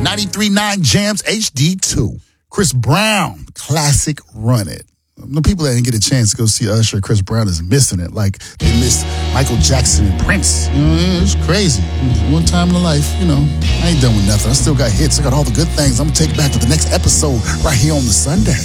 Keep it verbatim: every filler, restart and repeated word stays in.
ninety-three point nine Jams H D two. Chris Brown, classic Run It. The people that didn't get a chance to go see Usher, Chris Brown is missing it. Like they missed Michael Jackson and Prince. You know, it's crazy. One time in the life, you know, I ain't done with nothing. I still got hits. I got all the good things. I'm going to take it back to the next episode right here on the Sunday.